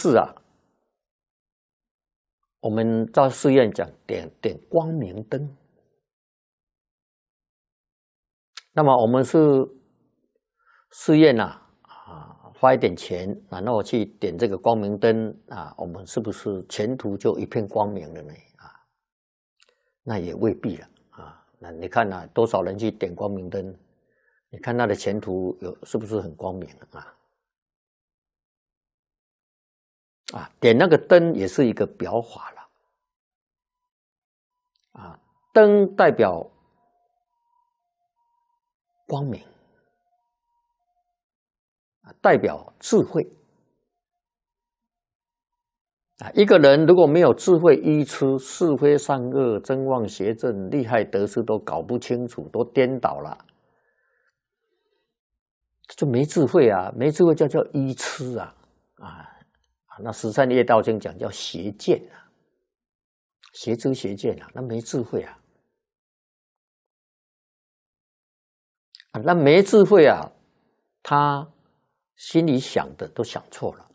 是啊，我们在寺院讲点光明灯。那么我们是寺院花一点钱，然后去点这个光明灯我们是不是前途就一片光明了呢？那也未必了那你看多少人去点光明灯，你看他的前途是不是很光明点那个灯也是一个表法了灯代表光明，代表智慧一个人如果没有智慧，愚痴是非善恶真妄邪正利害得失都搞不清楚，都颠倒了，就没智慧没智慧叫愚痴那十善业道经讲叫邪见邪知邪见那没智慧那没智慧他心里想的都想错了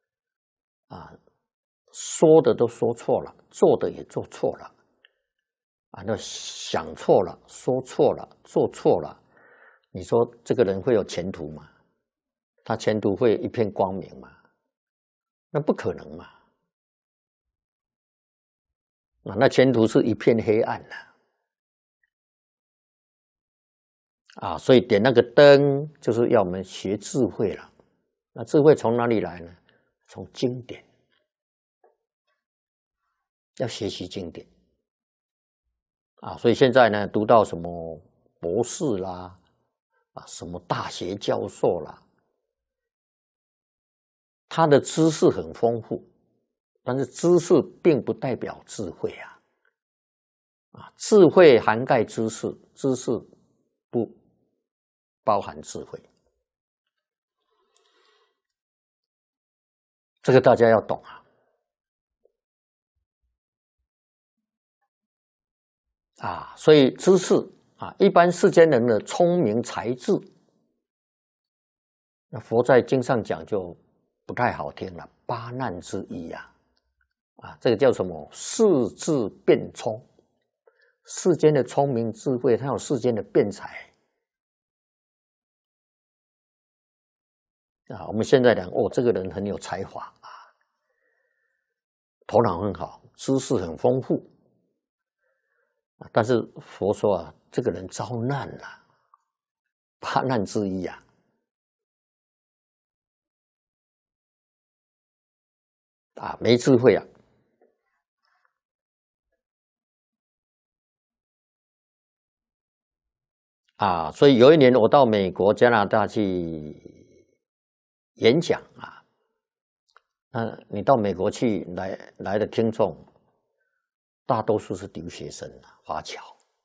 说的都说错了，做的也做错了那想错了，说错了，做错了，你说这个人会有前途吗？他前途会一片光明吗？那不可能嘛那前途是一片黑暗所以点那个灯就是要我们学智慧了。那智慧从哪里来呢？从经典，要学习经典所以现在呢，读到什么博士啦什么大学教授啦，他的知识很丰富，但是知识并不代表智慧智慧涵盖知识，知识不包含智慧，这个大家要懂所以知识一般世间人的聪明才智，那佛在经上讲就不太好听了，八难之一这个叫什么？世智辩聪，世间的聪明智慧，它有世间的辩才我们现在讲这个人很有才华头脑很好，知识很丰富但是佛说这个人遭难了，八难之一没智慧所以有一年我到美国、加拿大去演讲你到美国去来的听众，大多数是留学生华侨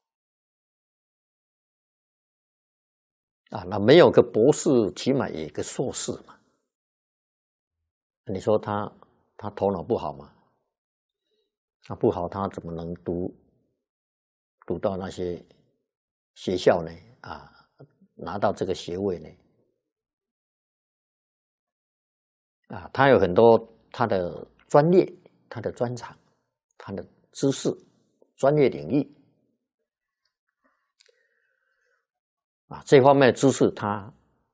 那没有个博士，起码也有个硕士嘛。你说他头脑不好吗？他不好，他怎么能读到那些学校呢？拿到这个学位呢？他有很多他的专业、他的专长、他的知识、专业领域这方面的知识，他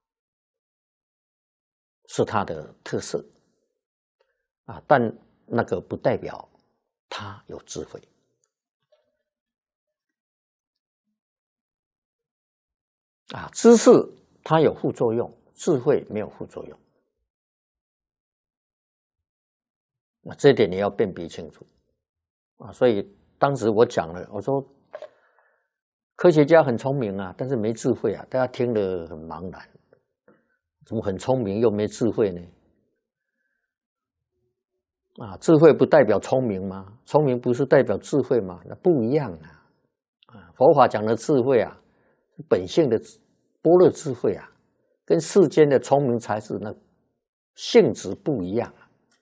是他的特色但那个不代表他有智慧知识它有副作用，智慧没有副作用这一点你要辨别清楚所以当时我讲了，我说科学家很聪明但是没智慧大家听得很茫然，怎么很聪明又没智慧呢？智慧不代表聪明吗？聪明不是代表智慧吗？那不一样佛法讲的智慧本性的般若智慧跟世间的聪明才智那性质不一样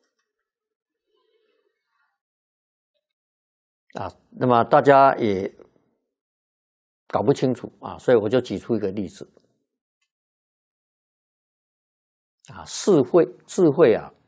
那么大家也搞不清楚所以我就举出一个例子智慧